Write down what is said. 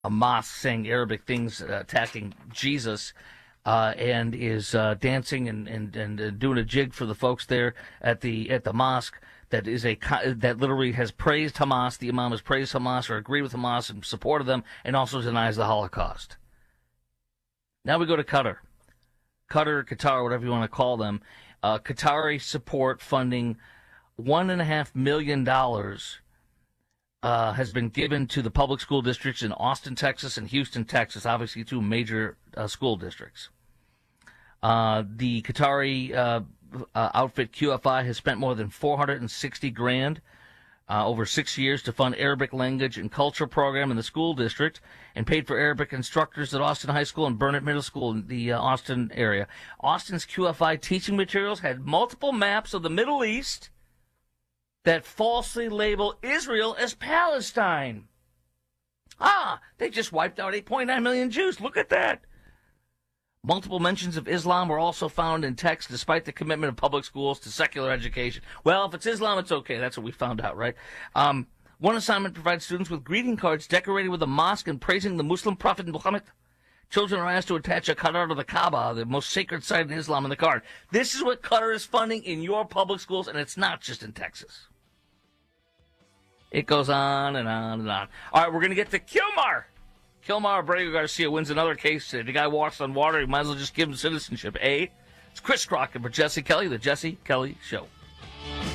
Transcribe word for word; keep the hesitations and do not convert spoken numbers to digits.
a mosque saying Arabic things, uh, attacking Jesus, uh, and is uh, dancing and, and, and uh, doing a jig for the folks there at the at the mosque. That is a that literally has praised Hamas. The imam has praised Hamas or agreed with Hamas and supported them, and also denies the Holocaust. Now we go to Qatar, Qatar, Qatar, whatever you want to call them. Uh, Qatari support funding one and a half million dollars. Uh, has been given to the public school districts in Austin, Texas, and Houston, Texas, obviously two major uh, school districts. Uh, the Qatari uh, uh, outfit Q F I has spent more than four hundred sixty grand uh, over six years to fund Arabic language and culture program in the school district, and paid for Arabic instructors at Austin High School and Burnett Middle School in the uh, Austin area. Austin's Q F I teaching materials had multiple maps of the Middle East that falsely label Israel as Palestine. Ah, they just wiped out eight point nine million Jews. Look at that. Multiple mentions of Islam were also found in text, despite the commitment of public schools to secular education. Well, if it's Islam, it's okay. That's what we found out, right? Um, one assignment provides students with greeting cards decorated with a mosque and praising the Muslim prophet Muhammad. Children are asked to attach a Qatar to the Kaaba, the most sacred site in Islam, in the card. This is what Qatar is funding in your public schools, and it's not just in Texas. It goes on and on and on. All right, we're going to get to Kilmar. Kilmar Abrego Garcia wins another case. If the guy walks on water, you might as well just give him citizenship. A, it's Chris Crockett for Jesse Kelly, the Jesse Kelly Show.